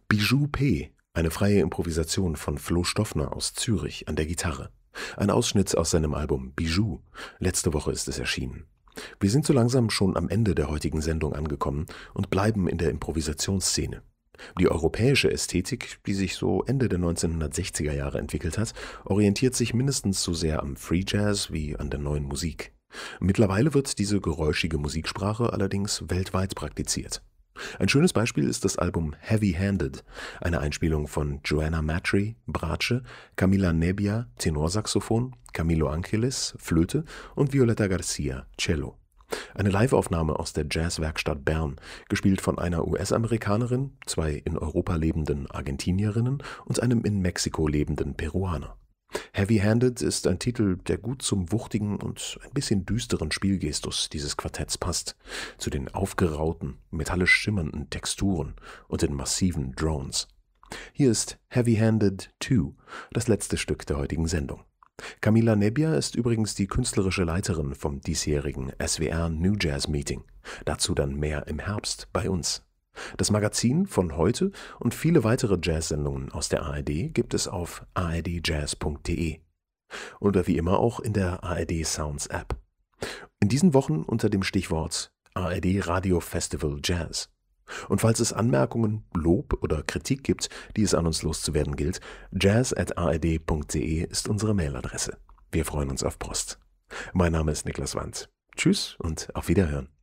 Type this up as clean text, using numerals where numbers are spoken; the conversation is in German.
Bijou P., eine freie Improvisation von Flo Stoffner aus Zürich an der Gitarre. Ein Ausschnitt aus seinem Album Bijou. Letzte Woche ist es erschienen. Wir sind so langsam schon am Ende der heutigen Sendung angekommen und bleiben in der Improvisationsszene. Die europäische Ästhetik, die sich so Ende der 1960er Jahre entwickelt hat, orientiert sich mindestens so sehr am Free Jazz wie an der neuen Musik. Mittlerweile wird diese geräuschige Musiksprache allerdings weltweit praktiziert. Ein schönes Beispiel ist das Album Heavy Handed, eine Einspielung von Joanna Matry, Bratsche, Camila Nebbia, Tenorsaxophon, Camilo Angelis, Flöte und Violeta Garcia, Cello. Eine Liveaufnahme aus der Jazzwerkstatt Bern, gespielt von einer US-Amerikanerin, 2 in Europa lebenden Argentinierinnen und einem in Mexiko lebenden Peruaner. Heavy Handed ist ein Titel, der gut zum wuchtigen und ein bisschen düsteren Spielgestus dieses Quartetts passt, zu den aufgerauten, metallisch schimmernden Texturen und den massiven Drones. Hier ist Heavy Handed 2, das letzte Stück der heutigen Sendung. Camila Nebbia ist übrigens die künstlerische Leiterin vom diesjährigen SWR New Jazz Meeting. Dazu dann mehr im Herbst bei uns. Das Magazin von heute und viele weitere Jazz-Sendungen aus der ARD gibt es auf ardjazz.de. Oder wie immer auch in der ARD Sounds App. In diesen Wochen unter dem Stichwort ARD Radio Festival Jazz. Und falls es Anmerkungen, Lob oder Kritik gibt, die es an uns loszuwerden gilt, jazz@ard.de ist unsere Mailadresse. Wir freuen uns auf Post. Mein Name ist Niklas Wandt. Tschüss und auf Wiederhören.